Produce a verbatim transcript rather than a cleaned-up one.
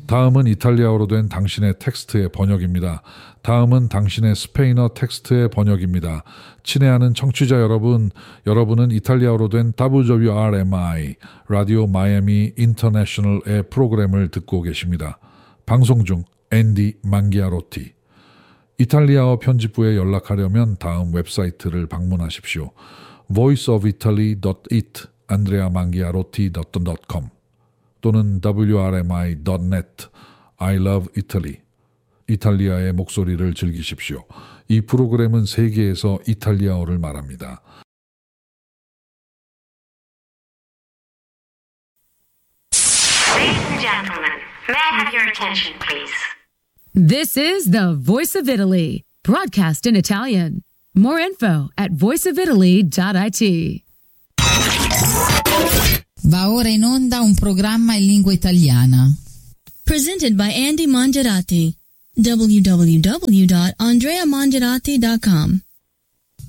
다음은 이탈리아어로 된 당신의 텍스트의 번역입니다. 다음은 당신의 스페인어 텍스트의 번역입니다. 친애하는 청취자 여러분, 여러분은 이탈리아어로 된 더블유더블유알엠아이 라디오 마이애미 인터내셔널의 프로그램을 듣고 계십니다. 방송 중 앤디 망기아로티. 이탈리아어 편집부에 연락하려면 다음 웹사이트를 방문하십시오. voice of italy dot it andrea mangiarotti dot com 또는 더블유 알 엠 아이 닷 넷 I love Italy. 이탈리아의 목소리를 즐기십시오. 이 프로그램은 세계에서 이탈리아어를 말합니다. Ladies and gentlemen, may I have your attention, please? This is the Voice of Italy, broadcast in Italian. More info at voice of italy dot it. Va ora in onda un programma in lingua italiana. Presented by Andy Mangiarati. w w w dot andrea mangiarati dot com